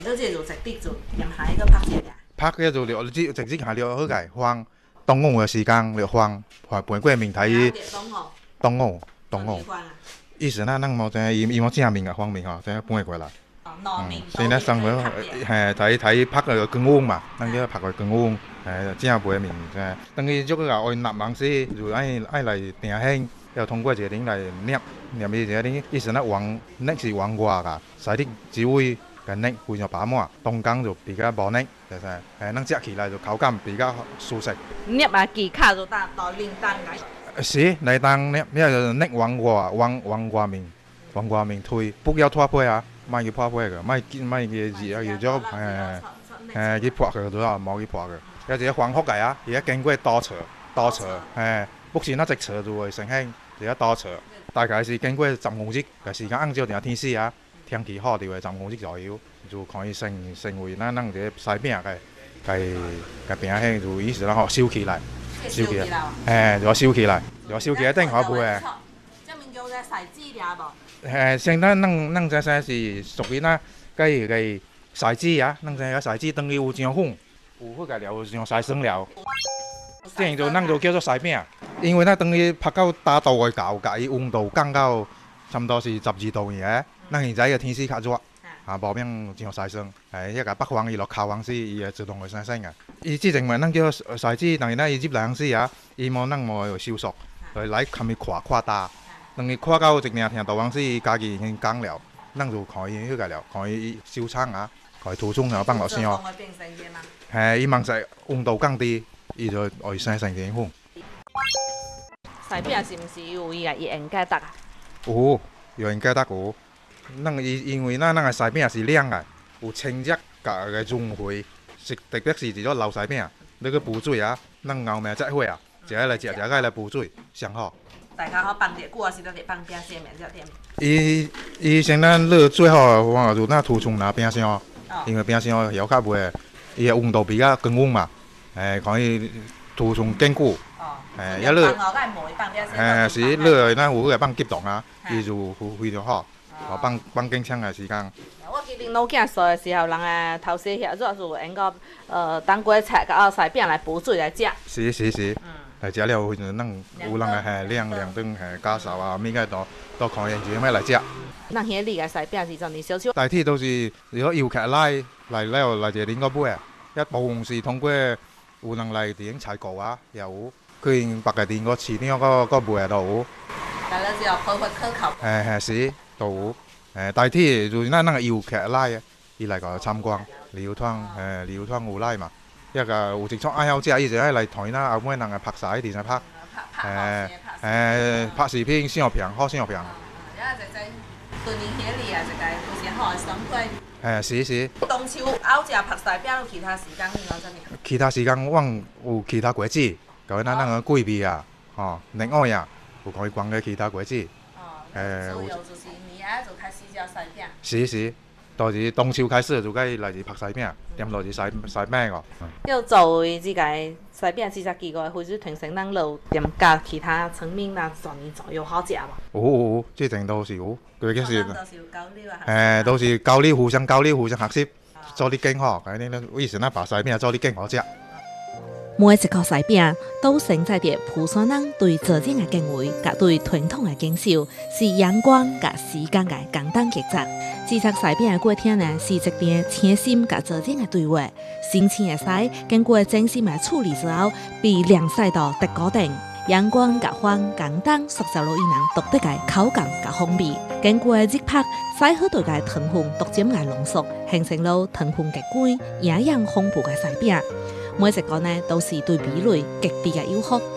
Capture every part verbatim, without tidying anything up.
你即就直接就鹽下個拍攝呀？ 拍嘅就了，你直直接下了好嘅放當午嘅時間了放，還半個面睇當午當午。意思呢，咱冇淨伊伊冇正面嘅方面嗬，淨係半個啦。嗯，所以呢，上面係睇睇拍個更烏嘛，咱叫拍個更烏，誒正半面啫。等於做個愛納網絲，就愛愛嚟定興，又通過這點嚟捏捏咩這啲，意思呢往捏是往外噶，使啲只會嘅捏換咗把膜，凍乾就比較冇捏，就係誒能食起來就口感比較舒適。 捏啊技巧就打到零蛋嘅。 是，嚟當捏，咩就捏往外往往外面往外面推，不要拖背啊！咪要破杯嘅，咪見咪嘅字啊，叫做誒誒佢破嘅都啊，冇佢破嘅。有隻黃殼嘅啊，而家經過多車多車誒，目前一直車就會成興，而家多車。大概是經過十公尺嘅時間，按照定天氣啊，天氣好就會十公尺左右，就可以成成為咱咱隻西餅嘅嘅嘅餅興，就意思啦，嗬燒起來，燒起來，誒就燒起來，就燒起來頂好杯嘅。 即係叫隻細枝㗎噃。 誒，現在咱咱這些是屬於那個個篩子啊，咱這個篩子等於有上粉，有嗰個料上篩生料，這樣就咱就叫做篩餅。因為咱等於拍到打到嘅舊架，伊溫度降到差唔多是十二度嘅，咱現在嘅天氣較熱，啊無免上篩生，係一個北方伊落靠方時，伊會自動會生生嘅。伊之前咪咱叫篩子，但係咱伊入兩時啊，伊冇咱冇燒熟，來來冚咪擴擴大。等於跨到一定程度，往時家己已經講了，咱就可以迄個了，可以燒倉啊，可以塗裝然後放落先哦。係，伊望實溫度降低，伊就會生成點粉。 西餅是毋是有伊個鹽加得啊？ 有，有鹽加得有。咱伊因為咱咱個西餅是涼個，有清熱甲個潤肺，是特別是一種老西餅，你去補水啊，咱後面再會啊，食來食食個來補水，上好。 大家好放啲久啊，是得得放冰鮮面，只點。 伊伊先咱熱最好話就那塗裝拿冰箱，因為冰箱有較袂，伊個溫度比較高溫嘛，誒可以塗裝堅固。 哦。 誒一熱。 誒是熱，咱有嗰個放急凍啊，伊就非常好，我放放經常嘅時間。 我記得老囝細嘅時候，人誒頭先遐做就用個呃當歸菜甲西餅來補水來食。 是是是。係食了，咱有人誒係涼涼頓係家嫂啊，咩個都都可以自己買來食。 咱遐裡個西餅是真係小小。 大體都是如果遊客來來了來這裡個買，一部分是通過有人來點採購啊，有佢白個店個市場個個賣都有。 但係只有可可靠。 誒係是都有，誒大體就是咱那個遊客來啊，伊來個參觀，旅遊團誒旅遊團有來嘛。一個有一種愛好者，伊就喺嚟台啦，後尾人係拍晒電視拍，誒誒拍視片相片，好相片。 而家就係對年輕人啊，就係有時好嘅心態。 誒是是。 冬秋咬只拍西餅，其他時間應該怎樣？ 其他時間我有其他果子，咁咱那個貴味啊，哦，另外啊，有可以講嘅其他果子。 哦。誒。所以就是年啊，就開始食西餅。 是是。就是冬秋開始就該來自拍西餅，點落是西西餅個。 要作為這個西餅試食機個，或者提升咱路點加其他層面啦，全年做有好食嘛？ 有有有，這陣都是有，佢嘅是。 都是有交流啊。 誒，都是交流，互相交流，互相學習，做啲更好。嗰啲咧，以前咧白西餅做啲更好食。 每一個西餅都承載着蒲山人對做人嘅敬畏，甲對傳統嘅堅守，是陽光甲時間嘅簡單抉擇。製作西餅嘅過程呢，是一段誠心甲做人嘅對話。新鮮嘅西經過精心嘅處理之後，被晾曬到特固定。陽光甲風簡單塑造落伊人獨特嘅口感甲風味。經過熱拍，西好多嘅糖分逐漸嘅濃縮，形成咗糖分極高、營養豐富嘅西餅。每一個呢，都是對味蕾極地嘅誘惑。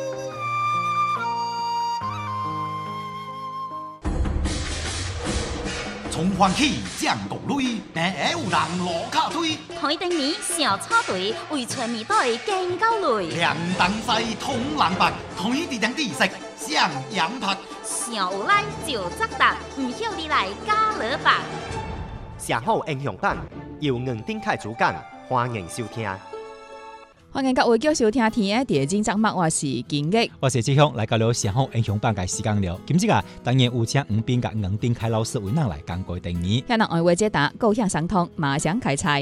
從歡喜降國淚，平下有人路卡推。 台頂年小草隊為全年代建高類。 涼東西通人白，台地頂地色上羊拍。 上有來就作答，唔曉你來加勒白。 上好英雄版由吳丁凱主講，歡迎收聽。 歡迎各位繼續收聽天嘅第二節目，我是金玉， 我是志雄，來到了上好英雄版嘅時間了。今日啊，當然有請吳斌甲吳丁凱老師為咱來講過第二。 向人愛話解答，高響相通，馬上開菜。